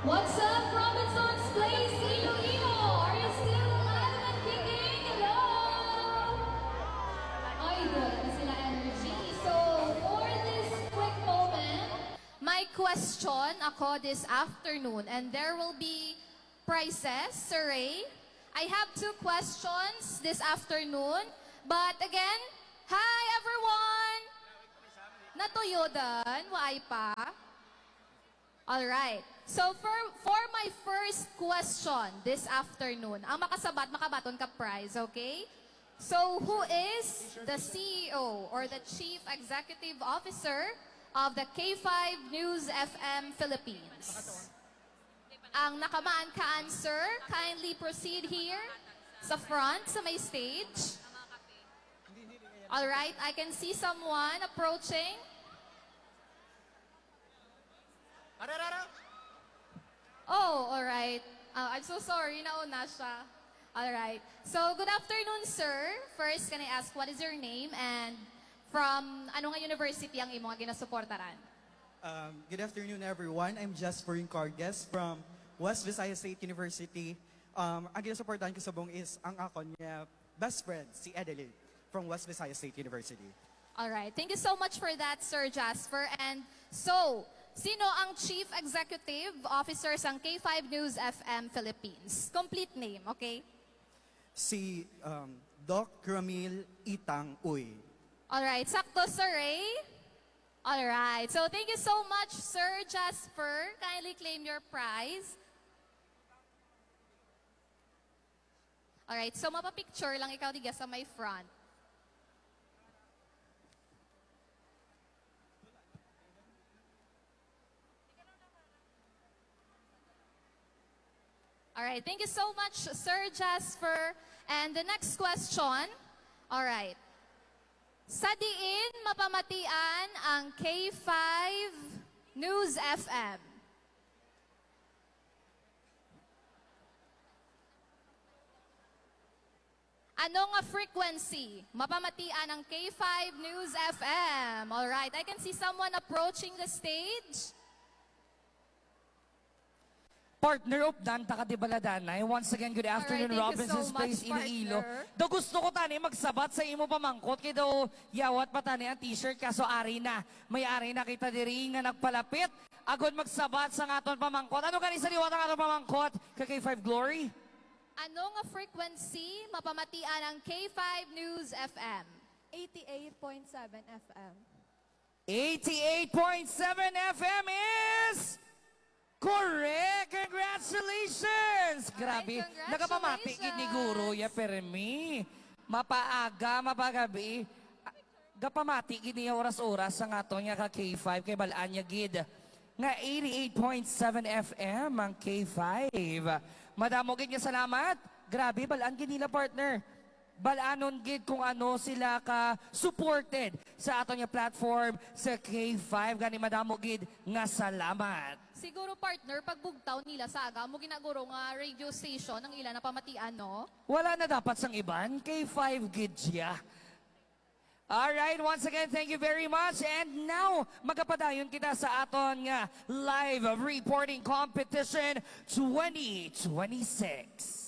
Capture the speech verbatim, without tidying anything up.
What's up, Robinson's Place, Iloilo? Are you still alive and kicking? Hello! Ay, grabe na sila energy. So, for this quick moment, My question ako this afternoon, and there will be prizes, Sir Ray. I have two questions this afternoon, but again, hi everyone! Natuyo dan, waay pa. Alright, so for, for my first question this afternoon, ang makasabat, makabaton ka prize, okay? So who is the C E O or the Chief Executive Officer of the K five News F M Philippines? Ang nakamaan ka answer, kindly proceed here sa front, sa may stage. Alright, I can see someone approaching. Oh, alright. Uh, I'm so sorry, nauna siya. Alright. So, good afternoon, sir. First, can I ask, what is your name and from ano nga university ang imong ginasuportaran? Um, good afternoon, everyone. I'm Jasper Incargues from West Visayas State University. Um, ang ginasuportahan ko sa buong is ang ako niya best friend, si Adeline, from West Visayas State University. Alright. Thank you so much for that, Sir Jasper. And so, sino ang Chief Executive Officer ng K five News F M Philippines? Complete name, okay? Si um, Doc Ramil Itang Uy. Alright, sakto, Sir Ray. Alright, so thank you so much, Sir Jasper. Kindly claim your prize. Alright, so mapapicture lang ikaw diga sa my front. Alright, thank you so much, Sir Jasper. And the next question, alright. Sa diin mapamatian ang K five News F M? Ano nga frequency mapamatian ang K five News F M? Alright, I can see someone approaching the stage. Partner of Dan Takadibaladanay. Once again, good afternoon, Alright, thank you Robinson's so Place, much, Iloilo. partner. Do gusto ko tani magsabat sa imo pamangkot kay daw yawat pa tani ang t-shirt kaso ari na. May ari na kita diri nga nagpalapit. Agod magsabat sa aton pamangkot. Ano kani sa liwat ang aton pamangkot? Kay K five Glory? Ano nga frequency mapamatian ang K five News F M? eighty-eight point seven F M. eighty-eight point seven F M is correct! Congratulations! Grabe. congratulations. Nagapamati gid ni Guro ya permi. Mapaaga, mapagabi. Ah, Gapamati gid niya oras-oras sa ato nga ka K five kay balaan niya gid. Nga eighty-eight point seven F M ang K five. Madamo gid nga salamat. Grabe, balaan gid nila partner. Balaanon gid kung ano sila ka supported sa ato nga platform sa K five. Gani madamo gid nga salamat. Siguro partner, pagbugtaw nila sa aga mo ginaguro nga radio station ang ilan na pamatian, no? Wala na dapat sang iban. K five gid siya. Alright, once again, thank you very much. And now, magapadayon kita sa aton nga live reporting competition twenty twenty-six.